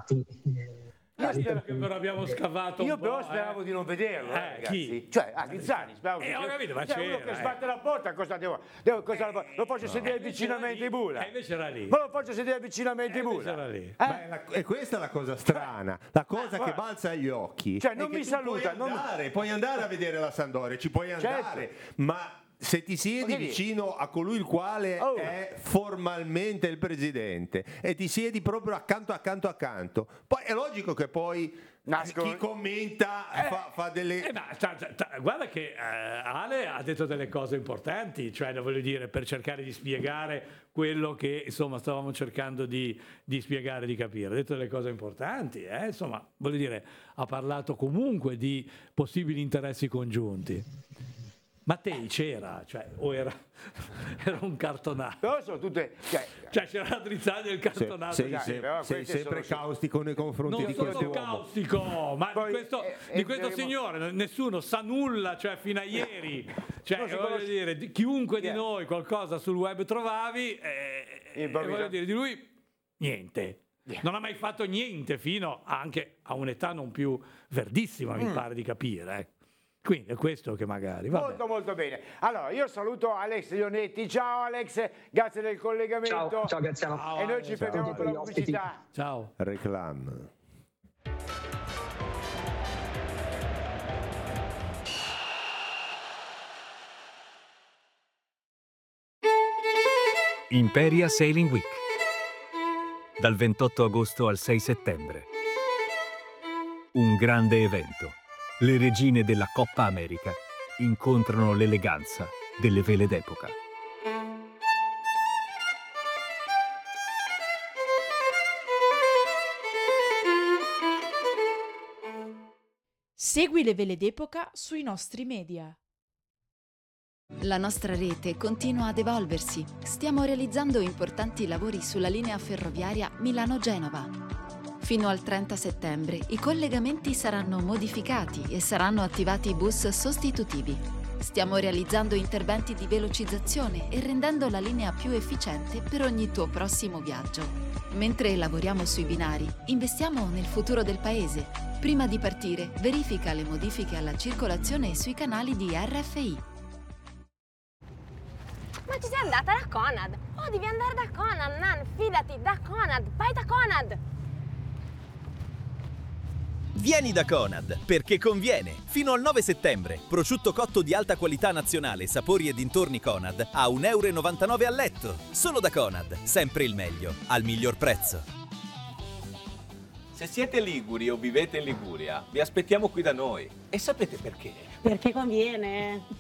infatti... Io spero che però abbiamo scavato un po'. Io però speravo di non vederlo, ragazzi. Chi? Cioè, Ghizzani, speravo ho capito, ma cioè, uno c'era, che sbatte la porta, cosa devo lo faccio sedere vicino a Mentibula. E invece era lì. Ma lo faccio sedere vicino a Mentibula. Era lì. E questa è la cosa strana, la cosa che balza agli occhi. Cioè, non è che mi tu saluta, puoi andare a vedere la Sampdoria, ci puoi andare, ma se ti siedi vicino a colui il quale è formalmente il presidente e ti siedi proprio accanto, poi è logico che poi chi commenta fa delle... guarda che Ale ha detto delle cose importanti, cioè voglio dire, per cercare di spiegare quello che insomma stavamo cercando di spiegare, di capire. Ha detto delle cose importanti, insomma, voglio dire, ha parlato comunque di possibili interessi congiunti. Mattei c'era, cioè, o era un cartonato? Però sono tutte... Cioè c'era la Drizzaglia e il cartonato. Sei sempre caustico nei confronti di questo uomo. Non sono caustico, ma Poi, di questo signore nessuno sa nulla, cioè fino a ieri. Cioè, voglio dire, chiunque di noi qualcosa sul web trovavi, voglio dire, di lui niente. Non ha mai fatto niente fino anche a un'età non più verdissima, mi pare di capire, Quindi è questo che magari... Molto bene. Allora, io saluto Alex Leonetti. Ciao Alex, grazie del collegamento. Ciao Graziano. E noi ci fermiamo per la pubblicità. Ciao. Reclam. Imperia Sailing Week. Dal 28 agosto al 6 settembre. Un grande evento. Le regine della Coppa America incontrano l'eleganza delle vele d'epoca. Segui le vele d'epoca sui nostri media. La nostra rete continua ad evolversi. Stiamo realizzando importanti lavori sulla linea ferroviaria Milano-Genova. Fino al 30 settembre i collegamenti saranno modificati e saranno attivati bus sostitutivi. Stiamo realizzando interventi di velocizzazione e rendendo la linea più efficiente per ogni tuo prossimo viaggio. Mentre lavoriamo sui binari, investiamo nel futuro del paese. Prima di partire, verifica le modifiche alla circolazione sui canali di RFI. Ma ci sei andata da Conad? Oh, devi andare da Conad, Nan, fidati, da Conad, vai da Conad! Vieni da Conad, perché conviene! Fino al 9 settembre, prosciutto cotto di alta qualità nazionale, sapori e dintorni Conad a 1,99 € al letto. Solo da Conad, sempre il meglio, al miglior prezzo. Se siete liguri o vivete in Liguria, vi aspettiamo qui da noi. E sapete perché? Perché conviene!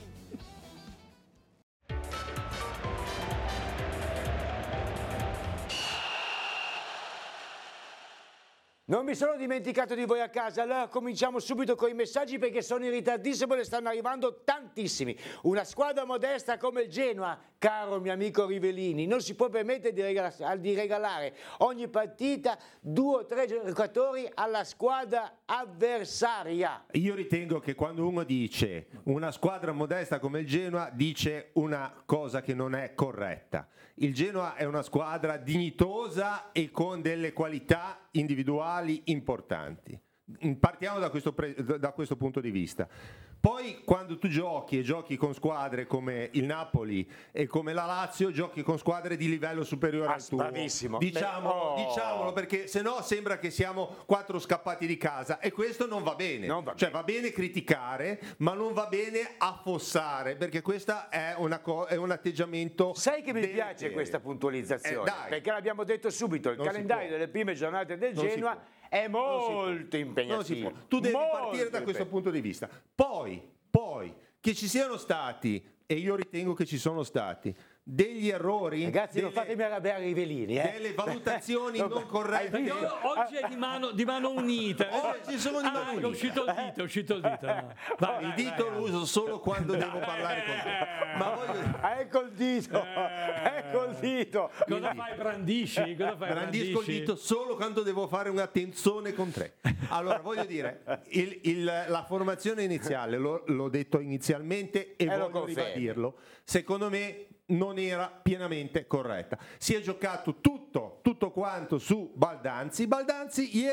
Non mi sono dimenticato di voi a casa, allora cominciamo subito con i messaggi perché sono in ritardissimo e ne stanno arrivando tantissimi. Una squadra modesta come il Genoa, caro mio amico Rivellini, non si può permettere di regalare ogni partita 2 o 3 giocatori alla squadra avversaria. Io ritengo che quando uno dice una squadra modesta come il Genoa dice una cosa che non è corretta. Il Genoa è una squadra dignitosa e con delle qualità individuali importanti. Partiamo da questo punto di vista. Poi quando tu giochi e giochi con squadre come il Napoli e come la Lazio, giochi con squadre di livello superiore al tuo. Bravissimo. Diciamolo, perché sennò sembra che siamo 4 scappati di casa e questo non va bene. Va bene criticare, ma non va bene affossare, perché questo è un atteggiamento. Sai che mi piace questa puntualizzazione? Perché l'abbiamo detto subito, il calendario delle prime giornate del Genoa è molto impegnativo. Tu devi partire da questo punto di vista. Poi che ci siano stati, e io ritengo che ci sono stati, degli errori. Ragazzi, non fatemi arrabbiare i Rivellini. Delle valutazioni non corrette. Oggi è di mano unita. Oggi sono di mano unita. È uscito il dito. Il dito lo uso solo quando devo parlare con te. Ma ecco il dito. Ecco il dito. Cosa fai? Brandisci? Brandisco il dito solo quando devo fare una tenzone con te. Allora, voglio dire, la formazione iniziale, l'ho detto inizialmente e voglio ribadirlo, secondo me non era pienamente corretta. Si è giocato tutto quanto su Baldanzi ieri